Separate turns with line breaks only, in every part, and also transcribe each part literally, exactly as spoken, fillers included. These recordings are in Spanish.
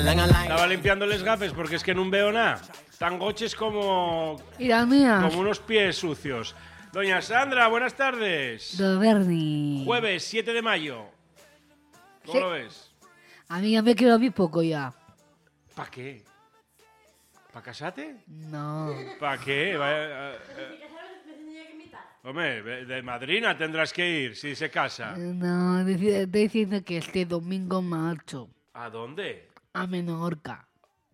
Estaba limpiando les gafes porque es que no veo nada. Tan goches como...
Y las mías.
Como unos pies sucios. Doña Sandra, buenas tardes.
Do Berni.
Jueves siete de mayo. ¿Cómo
Sí.
lo ves?
A mí ya me quedó muy poco ya.
¿Para qué? ¿Para casarte?
No.
¿Para qué? Vaya, eh, eh. Hombre, de madrina tendrás que ir si se casa.
No, dice- estoy diciendo que este domingo marcho
¿A dónde?
a Menorca.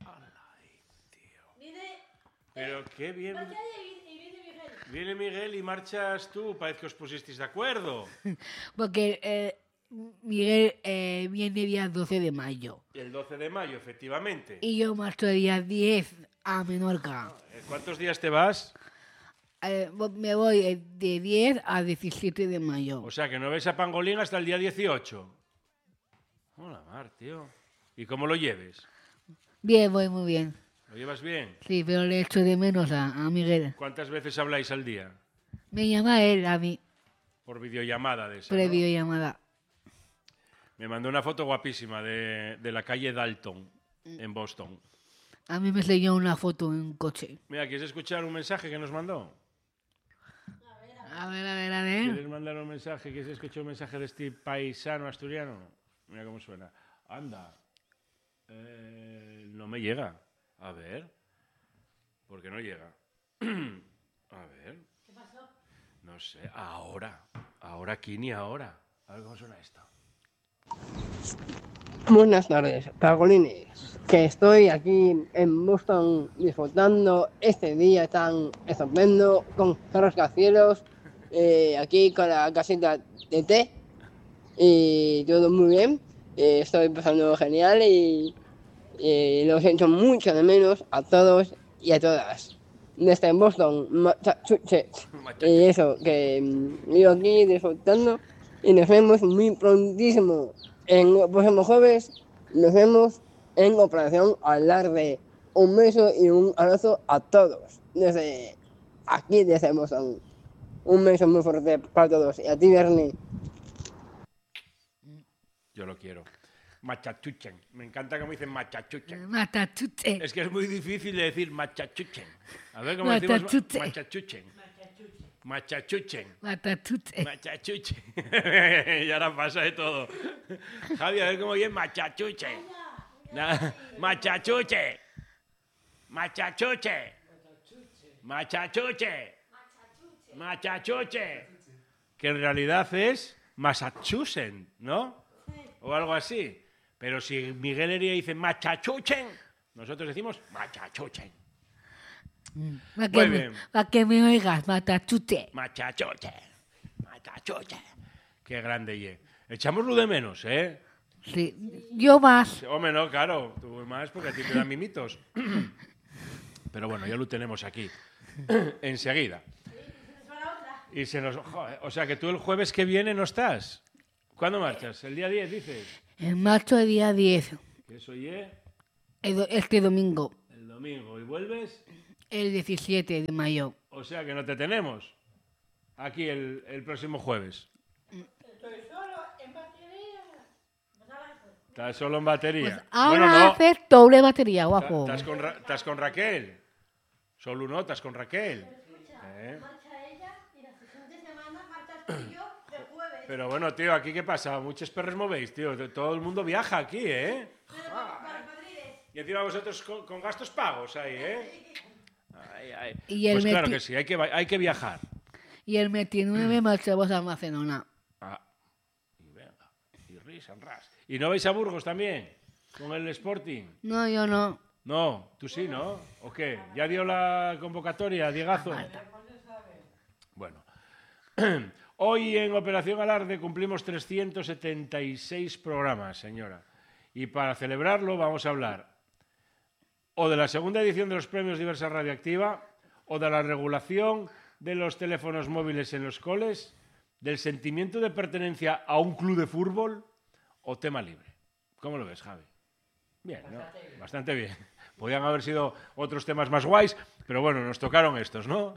Pero qué bien. Viene Miguel y marchas tú. Parece que os pusisteis de acuerdo.
Porque eh, Miguel eh, viene día doce de mayo.
El doce de mayo, efectivamente.
Y yo marcho día diez a Menorca.
¿Cuántos días te vas?
Eh, vo- me voy eh, de diez a diecisiete de mayo.
O sea, que no ves a Pangolín hasta el día dieciocho. Hola, Mar, tío. ¿Y cómo lo lleves?
Bien, voy muy bien.
¿Lo llevas bien?
Sí, pero le echo de menos a, a Miguel.
¿Cuántas veces habláis al día?
Me llama él a mí,
Por videollamada de esa, ¿no?
previo llamada.
Me mandó una foto guapísima de, de la calle Dalton, en Boston.
A mí me enseñó una foto en un coche.
Mira, ¿quieres escuchar un mensaje que nos mandó?
A ver, a ver, a ver.
¿Quieres mandar un mensaje? ¿Quieres escuchar un mensaje de este paisano asturiano? Mira cómo suena. Anda. Eh, no me llega. A ver. ¿Por qué no llega? A ver.
¿Qué pasó?
No sé. Ahora. Ahora aquí ni ahora. A ver cómo suena esto.
Buenas tardes, Pangolines. Que estoy aquí en Boston disfrutando este día tan estupendo con rascacielos, eh, aquí con la casita de té y todo muy bien. Eh, estoy pasando genial y, y los echo mucho de menos a todos y a todas. Desde Boston, Massachusetts. Y eso, que mm, yo aquí disfrutando y nos vemos muy prontísimo. En el próximo jueves nos vemos en Operación Alarde. Un beso y un abrazo a todos. Desde aquí, desde Boston. Un beso muy fuerte para todos. Y a ti, Bernie.
Yo lo quiero. Machachuchen. Me encanta cómo dicen machachuchen.
Matachute.
Es que es muy difícil de decir machachuchen. A ver cómo decimos
Machachuche.
machachuchen. Machachuchen.
Matachute.
Machachuche. Y ahora pasa de todo. Javi, a ver cómo oye machachuche. Na- Machachuche. Machachuche. Machachuche. Machachuche. Que en realidad es Massachusetts, ¿no? O algo así. Pero si Miguel Hería dice machachuchen, nosotros decimos machachuchen.
Para
Muy
que, me-
bien.
pa' que me oigas, matachute.
Machachuche. Machachuche. Qué grande, ye. Echámoslo de menos, ¿eh?
Sí. Yo más.
Hombre, no, claro. Tú más porque a ti te dan mimitos. Pero bueno, ya lo tenemos aquí. Enseguida. Y se nos... joder, o sea que tú el jueves que viene no estás. ¿Cuándo marchas? ¿El día diez, dices?
El marcho el día diez.
Que eso ye
el do- Este domingo.
el domingo. ¿Y vuelves?
El diecisiete de mayo.
O sea que no te tenemos aquí el, el próximo jueves.
Estoy solo en batería. Pues ahora después.
Estás solo en batería.
Pues ahora
bueno, no.
haces doble batería, guapo.
¿Estás con, Ra- estás con Raquel? Solo uno, estás con Raquel. ¿Eh?
Marcha ella y la siguiente semana marchas tú y yo de jueves.
Pero bueno, tío, ¿aquí qué pasa? Muchos perros movéis, tío. Todo el mundo viaja aquí, ¿eh?
Pero para, para Madrid.
Y encima vosotros con, con gastos pagos ahí, ¿eh? Ay, ay.
Y el
Pues claro
meti-
que sí, hay que, va- hay que viajar.
Y el veintinueve marchamos a Barcelona.
Ah, y venga, y ris and ras. ¿Y no vais a Burgos también? ¿Con el Sporting?
No, yo no.
No, tú sí, ¿no? ¿O qué? ¿Ya dio la convocatoria, Diegazo? Bueno. Hoy en Operación Alarde cumplimos trescientos setenta y seis programas, señora. Y para celebrarlo vamos a hablar o de la segunda edición de los premios Diversa Radioactiva, o de la regulación de los teléfonos móviles en los coles, del sentimiento de pertenencia a un club de fútbol, o tema libre. ¿Cómo lo ves, Javi? Bien, ¿no? Bastante bien. Podían haber sido otros temas más guays, pero bueno, nos tocaron estos, ¿no?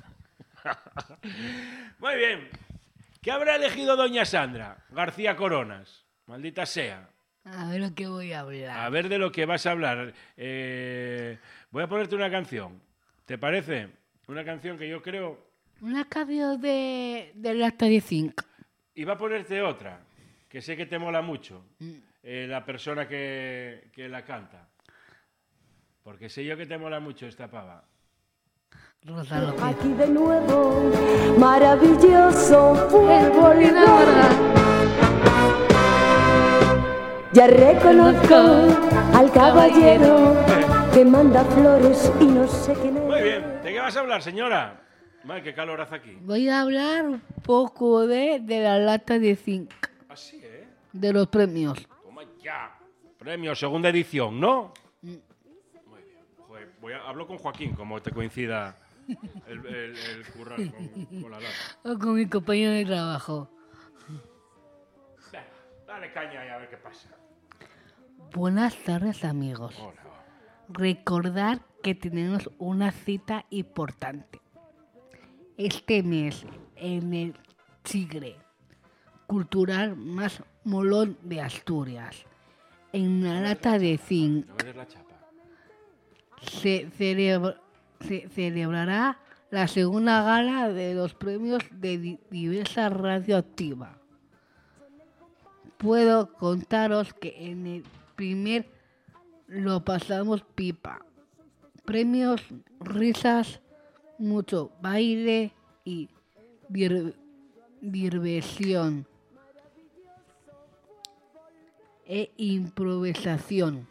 Muy bien. ¿Qué habrá elegido doña Sandra García Coronas? Maldita sea.
A ver lo que voy a hablar.
A ver de lo que vas a hablar. Eh, voy a ponerte una canción. ¿Te parece? Una canción que yo creo...
Una canción de, de Lata de Zinc.
Y va a ponerte otra, que sé que te mola mucho,
Mm.
eh, la persona que, que la canta. Porque sé yo que te mola mucho esta pava.
Rosa López.
Aquí de nuevo, maravilloso fue
El Bolívar.
Ya reconozco al caballero que manda flores y no sé quién es.
Muy bien, ¿de qué vas a hablar, señora? Madre, qué calor hace aquí.
Voy a hablar un poco de, de la Lata de Zinc,
Así, ¿eh?
de los premios.
Toma ya. Premio, segunda edición, ¿no? Muy bien. Joder, voy a, hablo con Joaquín, como te coincida el, el, el currar con, con la lata.
O con mi compañero de trabajo.
Venga, dale caña y a ver qué pasa.
Buenas tardes, amigos.
Hola.
Recordar que tenemos una cita importante. Este mes, en el Tigre Cultural más molón de Asturias, en la Lata de Zinc,
No me des la chapa.
se, celebra- se celebrará la segunda gala de los premios de Di- Diversa Radioactiva. Puedo contaros que en el primer lo pasamos pipa. Premios, risas, mucho baile y dir- diversión e improvisación.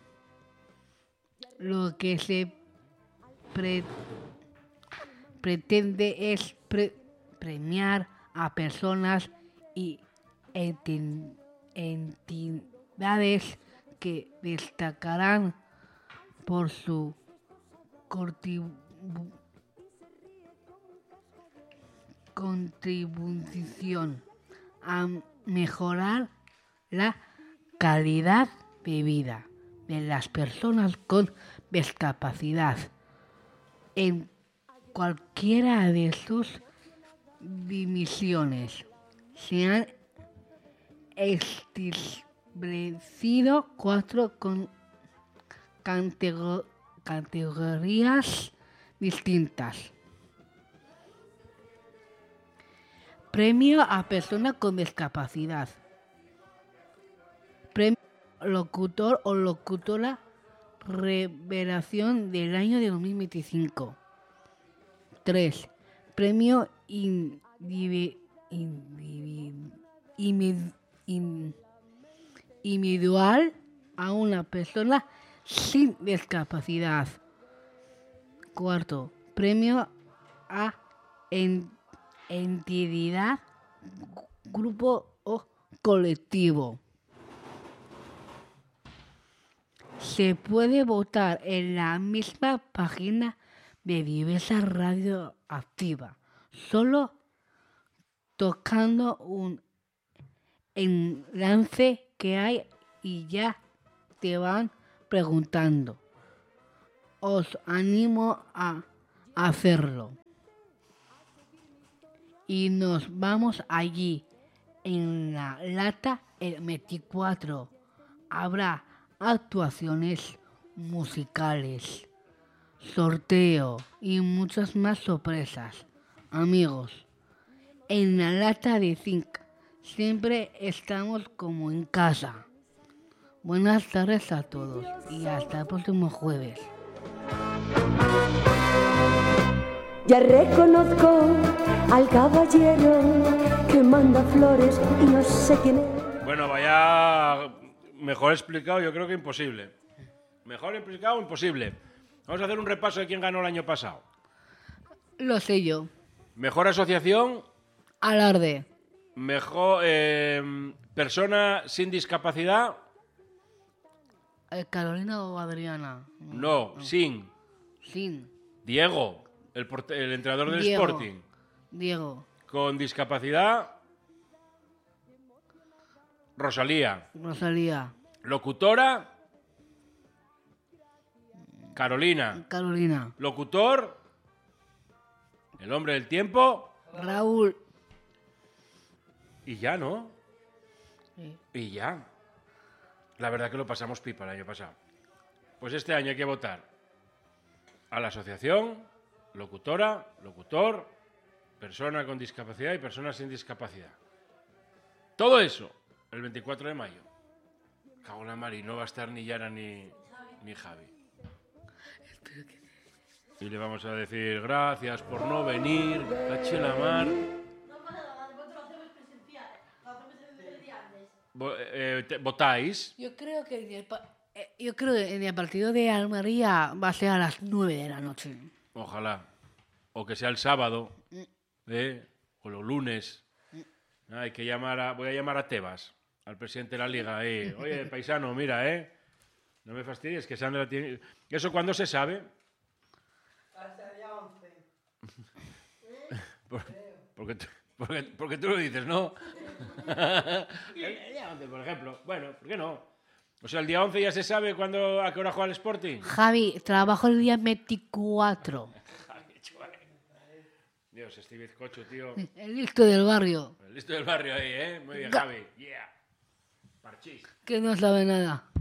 Lo que se pre- pretende es pre- premiar a personas y enten- entidades que destacarán por su contribu- contribución a mejorar la calidad de vida de las personas con discapacidad en cualquiera de sus dimensiones. Se han establecido cuatro con catego- categorías distintas. Premio a persona con discapacidad. Premio locutor o locutora revelación del año de dos mil veinticinco. tres. Premio indivi- indivi- imi- in- individual a una persona sin discapacidad. Cuarto. Premio a en- entidad, grupo o colectivo. Se puede votar en la misma página de Diversa Radioactiva, solo tocando un enlace que hay y ya te van preguntando. Os animo a hacerlo. Y nos vamos allí, en la Lata el veinticuatro. Habrá actuaciones musicales, sorteo y muchas más sorpresas. Amigos, en la Lata de Zinc siempre estamos como en casa. Buenas tardes a todos y hasta el próximo jueves.
Ya reconozco al caballero que manda flores y no sé quién es.
Bueno, vaya... Mejor explicado, yo creo que imposible. Mejor explicado, imposible. Vamos a hacer un repaso de quién ganó el año pasado.
Lo sé yo.
Mejor asociación,
Alarde.
mejor eh, persona sin discapacidad,
Eh, ¿Carolina o Adriana?
no, sin.
Sin.
Diego, el, porte- el entrenador del
Diego.
Sporting.
Diego.
Con discapacidad, Rosalía.
Rosalía.
Locutora, Carolina.
Carolina.
Locutor, el hombre del tiempo,
Raúl.
y ya, ¿no?
Sí.
Y ya. La verdad que lo pasamos pipa el año pasado. Pues este año hay que votar a la asociación, locutora, locutor, persona con discapacidad y personas sin discapacidad. Todo eso el veinticuatro de mayo. Cago en la mar, y no va a estar ni Yara ni, ni Javi. Y le vamos a decir gracias por no venir, caché la mar. Vo- eh, te- ¿Votáis?
Yo creo que en el, pa- eh, yo creo que en el partido de Almería va a ser a las nueve de la noche.
Ojalá. O que sea el sábado, ¿eh? O los lunes. Hay que llamar a, voy a llamar a Tebas, al presidente de la liga. Eh. Oye, paisano, mira, ¿eh? No me fastidies, que Sandra tiene... ¿Eso cuándo se sabe?
Hasta el día once.
Por- porque, tú, porque, porque tú lo dices, ¿no? El día once, por ejemplo. Bueno, ¿por qué no? O sea, el día once ya se sabe cuándo, a qué hora juega el Sporting.
Javi, trabajo el día veinticuatro.
Dios, este bizcocho, tío.
El listo del barrio,
El listo del barrio ahí, ¿eh? Muy bien, Javi. Yeah. Parchís.
que no sabe nada.